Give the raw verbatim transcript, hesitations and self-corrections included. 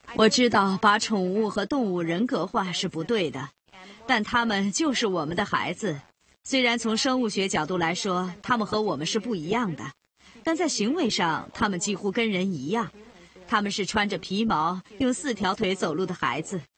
我知道把宠物和动物人格化是不对的，但它们就是我们的孩子。虽然从生物学角度来说，它们和我们是不一样的，但在行为上，它们几乎跟人一样。它们是穿着皮毛、用四条腿走路的孩子，